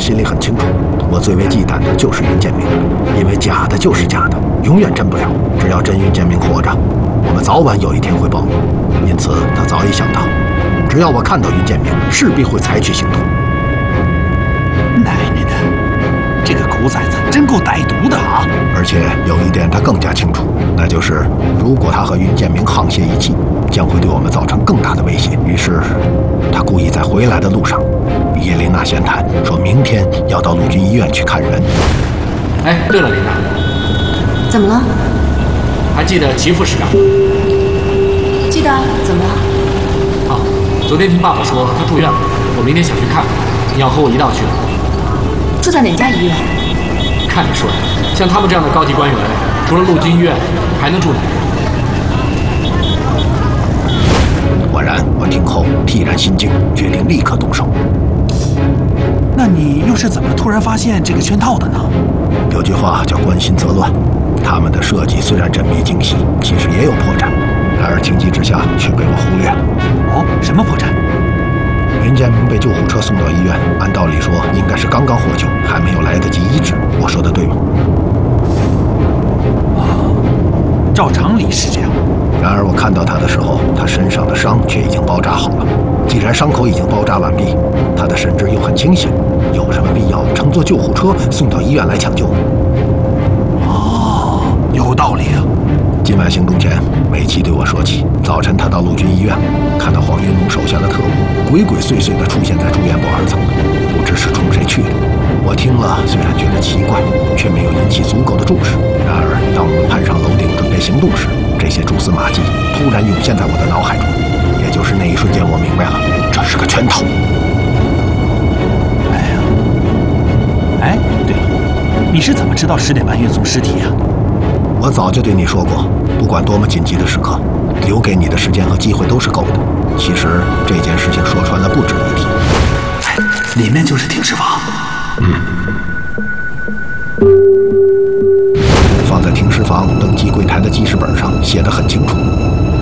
心里很清楚，我最为忌惮的就是云建明，因为假的就是假的，永远真不了。只要真云建明活着，我们早晚有一天会暴露。因此，他早已想到，只要我看到云建明，势必会采取行动。 奶奶的，这个狗崽子真够歹毒的啊！ 而且有一点他更加清楚，那就是如果他和云建明沆瀣一气，将会对我们造成更大的威胁。于是，他故意在回来的路上与叶琳娜闲谈，说明天要到陆军医院去看人。 哎，对了，琳娜， 怎么了？ 还记得齐副师长？ 记得，怎么了？ 啊，昨天听爸爸说他住院了，我明天想去看看，你要和我一道去吗？ 住在哪家医院？ 看你说的，像他们这样的高级官员，除了陆军医院，还能住哪？ 果然，我听后惕然心惊，决定立刻动手。 那你又是怎么突然发现这个圈套的呢？ 有句话叫“关心则乱”，他们的设计虽然缜密精细，其实也有破绽，然而情急之下却被我忽略了。 哦，什么破绽？ 云建明被救护车送到医院，按道理说应该是刚刚获救，还没有来得及医治。我说的对吗？ 照常理是这样。 然而我看到他的时候，他身上的伤却已经包扎好了。既然伤口已经包扎完毕，他的神志又很清醒，有什么必要乘坐救护车送到医院来抢救？ 哦，有道理啊。 今晚行动前，美琪对我说起，早晨他到陆军医院，看到黄云龙手下的特务鬼鬼祟祟地出现在住院部2层，不知是冲谁去了。我听了，虽然觉得奇怪，却没有引起足够的重视。然而，当我们攀上楼顶准备行动时，这些蛛丝马迹突然涌现在我的脑海中。也就是那一瞬间，我明白了，这是个圈套。 哎呀，哎，对了，你是怎么知道10点半运送尸体呀？ 我早就对你说过，不管多么紧急的时刻，留给你的时间和机会都是够的。其实这件事情说穿了不值一提。 哎，里面就是停尸房。 放在停尸房登记柜台的记事本上写得很清楚，